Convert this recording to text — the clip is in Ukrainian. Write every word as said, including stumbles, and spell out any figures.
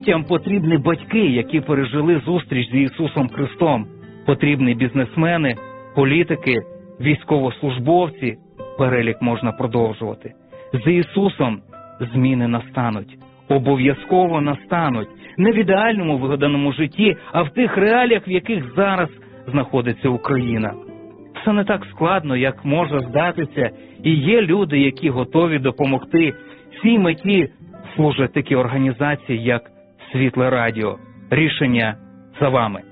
Дітям потрібні батьки, які пережили зустріч з Ісусом Христом. Потрібні бізнесмени, політики, військовослужбовці. Перелік можна продовжувати. З Ісусом зміни настануть. Обов'язково настануть. Не в ідеальному вигаданому житті, а в тих реаліях, в яких зараз знаходиться Україна. Все не так складно, як може здатися, і є люди, які готові допомогти. Цій меті служать такі організації, як Світле Радіо. Рішення за вами.